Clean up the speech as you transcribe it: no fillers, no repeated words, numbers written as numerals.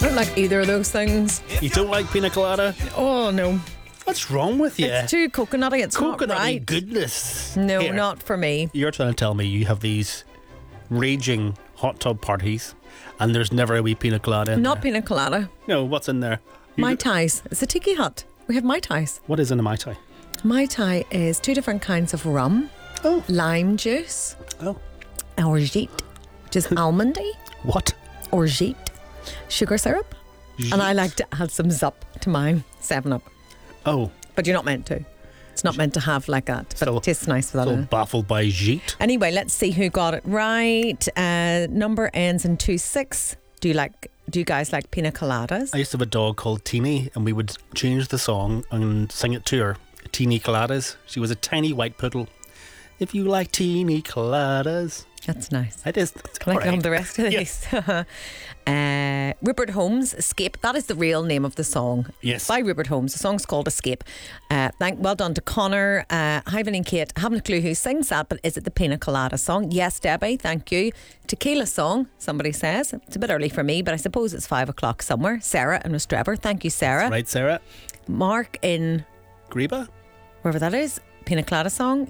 I don't like either of those things. You don't like pina colada? Oh, no. What's wrong with you? It's too coconutty. It's not right. Goodness. No, Here. not for me. You're trying to tell me you have these raging hot tub parties and there's never a wee pina colada in Not there? pina colada. No, what's in there? Mai Tais. It's a tiki hut. We have Mai Tais. What is in a Mai Tai? Mai Tai is 2 different kinds of rum, Oh. lime juice, Oh. orgeat, which is almondy, What? orgeat, sugar syrup, and I like to add some Zup to mine, 7-Up. Oh. But you're not meant to. It's not meant to have like that, but Still- it tastes nice without So it. baffled by Jeet. Anyway, let's see who got it right. Number ends in 26. Do you guys like pina coladas? I used to have a dog called Teeny, and we would change the song and sing it to her. Teeny coladas. She was a tiny white poodle. If you like teeny coladas. That's nice. It is. It's Can I alright. come the rest of these? Rupert Holmes, Escape. That is the real name of the song. Yes. By Rupert Holmes. The song's called Escape. Well done to Connor. Ivan and Kate. Haven't a clue who sings that, but is it the Pina Colada song? Yes, Debbie. Thank you. Tequila song, somebody says. It's a bit early for me, but I suppose it's 5 o'clock somewhere. Sarah and Restrever. Thank you, Sarah. Right, Sarah? Mark in Greba? wherever that is. Pina Colada song.